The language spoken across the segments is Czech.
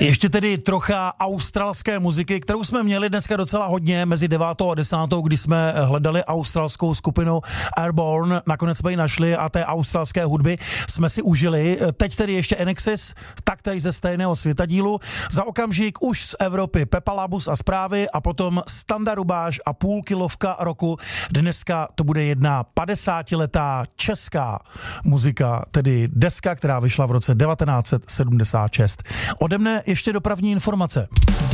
Ještě tedy trocha australské muziky, kterou jsme měli dneska docela hodně mezi 9. a 10., kdy jsme hledali australskou skupinu Airborne. Nakonec jsme ji našli a té australské hudby jsme si užili. Teď tedy ještě Enexis, taktéž ze stejného světadílu. Za okamžik už z Evropy Pepa Labus a zprávy a potom Standa Rubáš a půl kilovka roku. Dneska to bude jedna 50letá česká muzika, tedy deska, která vyšla v roce 1976. Ode mne ještě dopravní informace.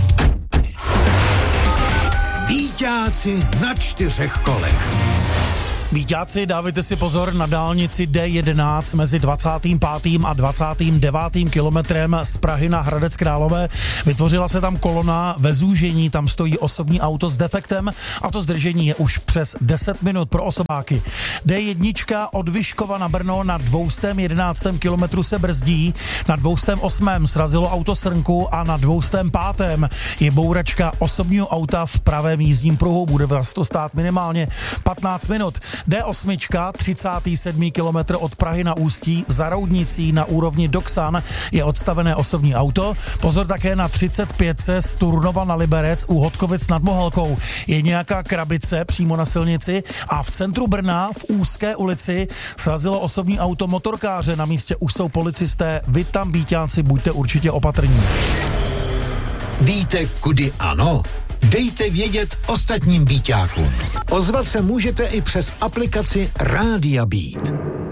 Víťáci na 4 kolech. Víťáci, dávajte si pozor na dálnici D11 mezi 25. a 29. kilometrem z Prahy na Hradec Králové. Vytvořila se tam kolona ve zúžení, tam stojí osobní auto s defektem a to zdržení je už přes 10 minut pro osobáky. D1 od Vyškova na Brno na 211. kilometru se brzdí, na 208. srazilo auto srnku a na 205. je bouračka osobního auta v pravém jízdním pruhu, bude vás to stát minimálně 15 minut. D8, 37. kilometr od Prahy na Ústí, za Roudnicí na úrovni Doksan je odstavené osobní auto. Pozor také na 35 z Turnova na Liberec u Hodkovic nad Mohelkou. Je nějaká krabice přímo na silnici a v centru Brna v úzké ulici srazilo osobní auto motorkáře. Na místě už jsou policisté, vy tam víťáci buďte určitě opatrní. Víte, kudy ano? Dejte vědět ostatním víťákům. Ozvat se můžete i přes aplikaci Rádia Beat.